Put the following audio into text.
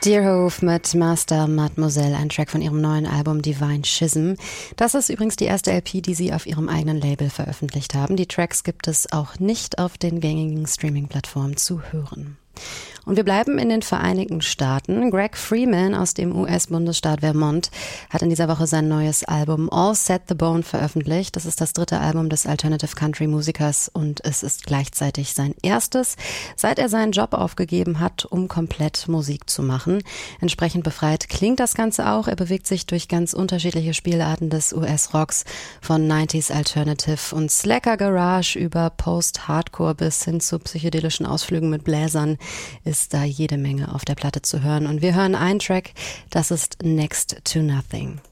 Deerhoof mit Master Mademoiselle, ein Track von ihrem neuen Album Divine Schism. Das ist übrigens die erste LP, die sie auf ihrem eigenen Label veröffentlicht haben. Die Tracks gibt es auch nicht auf den gängigen Streaming-Plattformen zu hören. Und wir bleiben in den Vereinigten Staaten. Greg Freeman aus dem US-Bundesstaat Vermont hat in dieser Woche sein neues Album All Set the Bone veröffentlicht. Das ist das dritte Album des Alternative Country Musikers und es ist gleichzeitig sein erstes, seit er seinen Job aufgegeben hat, um komplett Musik zu machen. Entsprechend befreit klingt das Ganze auch. Er bewegt sich durch ganz unterschiedliche Spielarten des US-Rocks, von 90s Alternative und Slacker Garage über Post-Hardcore bis hin zu psychedelischen Ausflügen mit Bläsern ist da jede Menge auf der Platte zu hören. Und wir hören einen Track, das ist Next to Nothing.